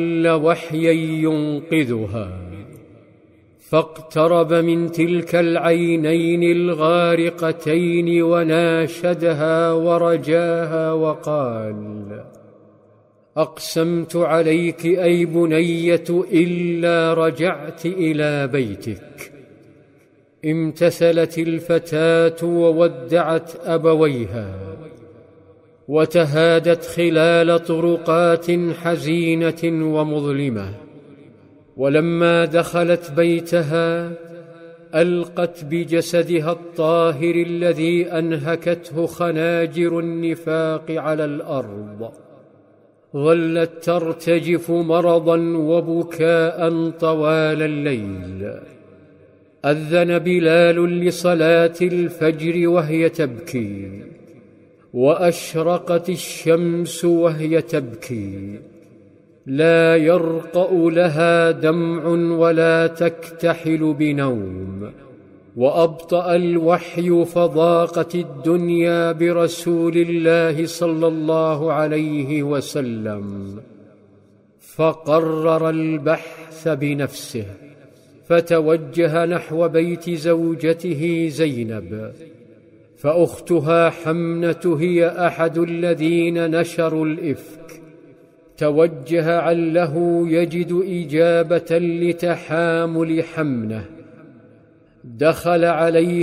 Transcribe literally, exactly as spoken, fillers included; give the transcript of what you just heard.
وحيا ينقذها، فاقترب من تلك العينين الغارقتين وناشدها ورجاها وقال: أقسمت عليك أي بنية إلا رجعت إلى بيتك. امتثلت الفتاة وودعت أبويها، وتهادت خلال طرقات حزينة ومظلمة. ولما دخلت بيتها ألقت بجسدها الطاهر الذي أنهكته خناجر النفاق على الأرض. ظلت ترتجف مرضا وبكاء طوال الليل. أذن بلال لصلاة الفجر وهي تبكي، وأشرقت الشمس وهي تبكي، لا يرقأ لها دمع ولا تكتحل بنوم. وأبطأ الوحي فضاقت الدنيا برسول الله صلى الله عليه وسلم، فقرر البحث بنفسه، فتوجه نحو بيت زوجته زينب، فأختها حمنة هي أحد الذين نشروا الإفك. توجه عله يجد إجابة لتحامل حمنة. دخل عليه